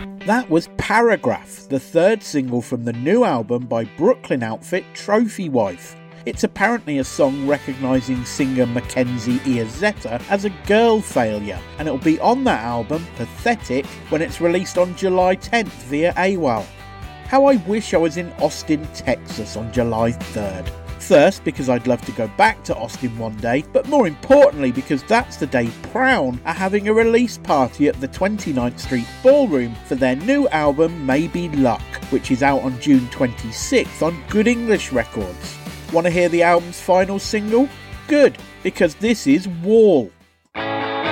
That was Paragraph, the third single from the new album by Brooklyn outfit Trophy Wife. It's apparently a song recognising singer Mackenzie Iazetta as a girl failure, and it'll be on that album, Pathetic, when it's released on July 10th via AWAL. How I wish I was in Austin, Texas on July 3rd. First, because I'd love to go back to Austin one day, but more importantly because that's the day Prown are having a release party at the 29th Street Ballroom for their new album Maybe Luck, which is out on June 26th on Good English Records. Want to hear the album's final single? Good, because this is Wall.